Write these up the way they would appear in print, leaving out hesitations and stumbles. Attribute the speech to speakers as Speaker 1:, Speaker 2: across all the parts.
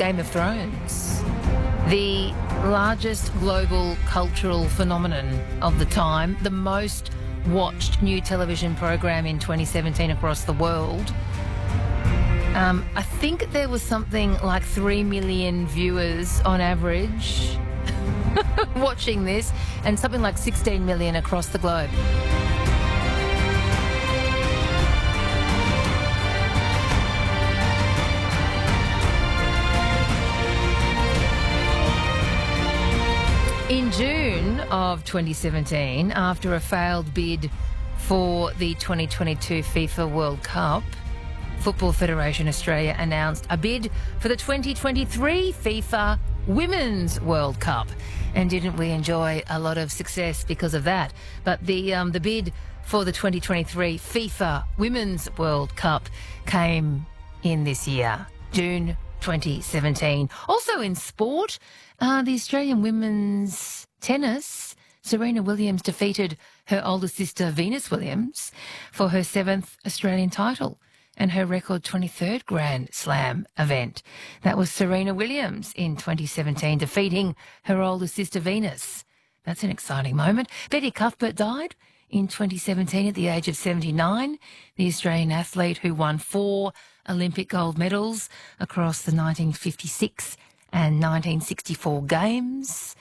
Speaker 1: Game of Thrones, the largest global cultural phenomenon of the time, the most watched new television program in 2017 across the world. I think there was something like 3 million viewers on average watching this, and something like 16 million across the globe. In June of 2017, after a failed bid for the 2022 FIFA World Cup, Football Federation Australia announced a bid for the 2023 FIFA Women's World Cup. And didn't we enjoy a lot of success because of that? But the bid for the 2023 FIFA Women's World Cup came in this year, June 2017. Also in sport, the Australian women's tennis, Serena Williams defeated her older sister Venus Williams for her 7th Australian title and her record 23rd Grand Slam event. That was Serena Williams in 2017 defeating her older sister Venus. That's an exciting moment. Betty Cuthbert died in 2017 at the age of 79, the Australian athlete who won 4 Olympic gold medals across the 1956 and 1964 Games.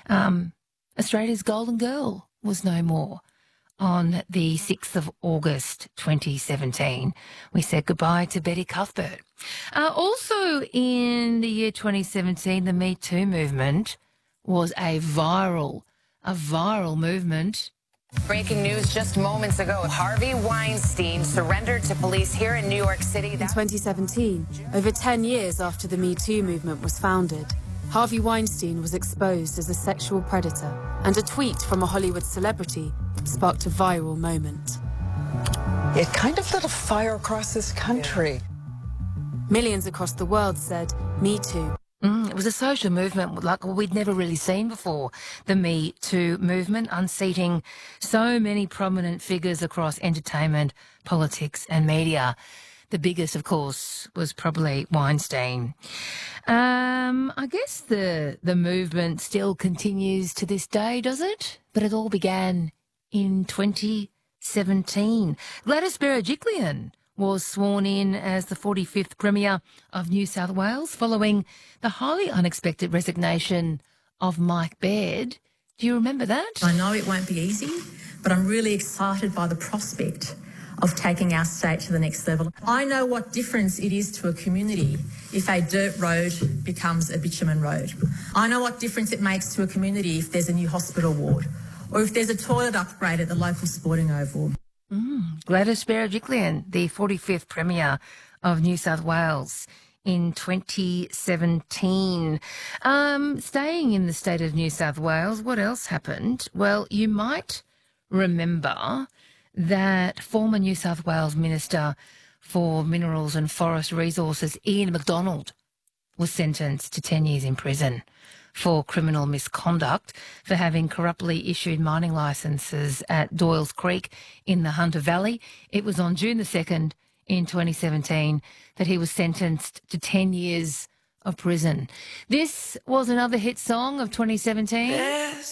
Speaker 1: Australia's Golden Girl was no more. On the 6th of August 2017, we said goodbye to Betty Cuthbert. Also in the year 2017, the Me Too movement was a viral movement.
Speaker 2: Breaking news just moments ago. Harvey Weinstein surrendered to police here in New York City.
Speaker 3: In 2017, over 10 years after the Me Too movement was founded, Harvey Weinstein was exposed as a sexual predator, and a tweet from a Hollywood celebrity sparked a viral moment.
Speaker 4: It kind of lit a fire across this country.
Speaker 3: Millions across the world said, Me Too.
Speaker 1: It was a social movement like we'd never really seen before, the Me Too movement, unseating so many prominent figures across entertainment, politics and media. The biggest, of course, was probably Weinstein. I guess the movement still continues to this day, does it? But it all began in 2017. Gladys Berejiklian was sworn in as the 45th Premier of New South Wales following the highly unexpected resignation of Mike Baird. Do you remember that?
Speaker 5: I know it won't be easy, but I'm really excited by the prospect of taking our state to the next level. I know what difference it is to a community if a dirt road becomes a bitumen road. I know what difference it makes to a community if there's a new hospital ward or if there's a toilet upgrade at the local sporting oval.
Speaker 1: Gladys Berejiklian, the 45th Premier of New South Wales in 2017. Staying in the state of New South Wales, what else happened? Well, you might remember that former New South Wales Minister for Minerals and Forest Resources, Ian McDonald, was sentenced to 10 years in prison for criminal misconduct for having corruptly issued mining licences at Doyles Creek in the Hunter Valley. It was on June the 2nd in 2017 that he was sentenced to 10 years of prison. This was another hit song of 2017.